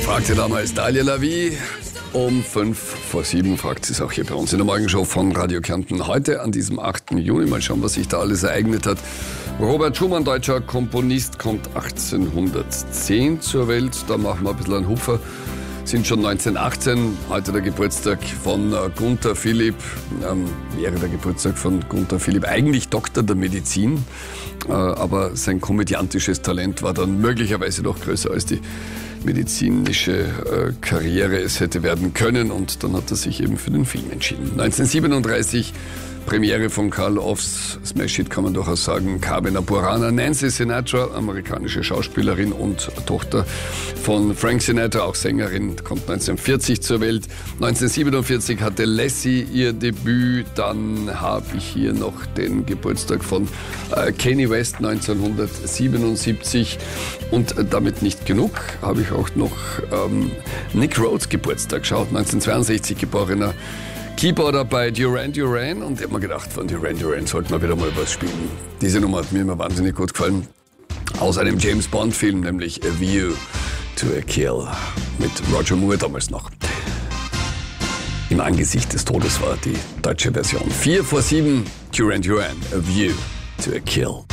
Fragte damals Dalia Lavi. Um 6:55 fragt sie es auch hier bei uns in der Morgenshow von Radio Kärnten. Heute an diesem 8. Juni, mal schauen, was sich da alles ereignet hat. Robert Schumann, deutscher Komponist, kommt 1810 zur Welt. Da machen wir ein bisschen einen Hupfer. Sind schon 1918, heute der Geburtstag von Gunther Philipp, wäre der Geburtstag von Gunther Philipp, eigentlich Doktor der Medizin, aber sein komödiantisches Talent war dann möglicherweise noch größer als die medizinische Karriere es hätte werden können, und dann hat er sich eben für den Film entschieden. 1937 Premiere von Karl Orffs Smash-Hit, kann man durchaus sagen, Carmina Burana. Nancy Sinatra, amerikanische Schauspielerin und Tochter von Frank Sinatra, auch Sängerin, kommt 1940 zur Welt. 1947 hatte Lassie ihr Debüt. Dann habe ich hier noch den Geburtstag von Kanye West 1977. Und damit nicht genug, habe ich auch noch Nick Rhodes Geburtstag. Schaut, 1962 geborener Keyboarder bei Duran Duran, und ich habe mir gedacht, von Duran Duran sollten wir wieder mal was spielen. Diese Nummer hat mir immer wahnsinnig gut gefallen. Aus einem James Bond Film, nämlich A View to a Kill, mit Roger Moore damals noch. Im Angesicht des Todes war die deutsche Version. 6:55, Duran Duran, A View to a Kill.